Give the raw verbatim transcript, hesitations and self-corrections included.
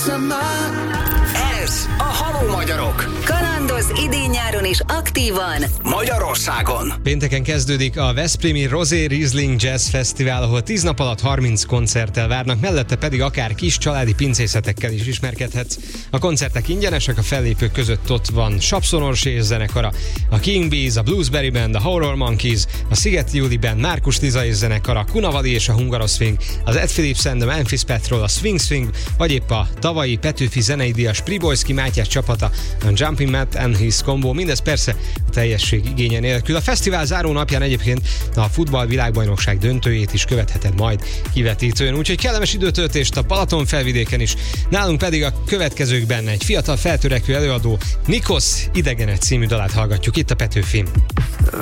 Ez a Halló Magyarok. Kalandoz idén-nyáron is aktívan Magyarországon. Pénteken kezdődik a Veszprémi Rosé Riesling Jazz Fesztivál, ahol tíz nap alatt harminc koncerttel várnak, mellette pedig akár kis családi pincészetekkel is ismerkedhetsz. A koncertek ingyenesek, a fellépők között ott van Sapszon Orsi zenekara, a King Bees, a Bluesberry Band, a Horror Monkeys, a Szigeti Júli Band, Márkus Liza és zenekara, a Kunavali és a Hungaroswing, az Ed Phillips and the Memphis Patrol, a Swing Swing, vagy épp a tavalyi Petőfi zenei díjas Pribojszki Mátyás csapata, a Jumping Matt and His Combo, mindez persze a teljesség igénye nélkül. A fesztivál záró napján egyébként a futball világbajnokság döntőjét is követheted majd kivetítőn, úgyhogy kellemes időtöltést a Balaton felvidéken is. Nálunk pedig a következőkben egy fiatal feltörekvő előadó Nikos Idegenet című dalát hallgatjuk itt a Petőfin.